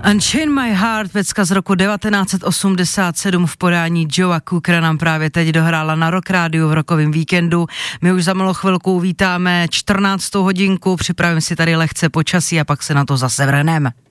Unchain My Heart, pecka z roku 1987 v podání Joea Cookera nám právě teď dohrála na Rock Rádiu v rokovém víkendu. My už za malou chvilku vítáme 14. hodinku, připravím si tady lehce počasí a pak se na to zase vrhneme.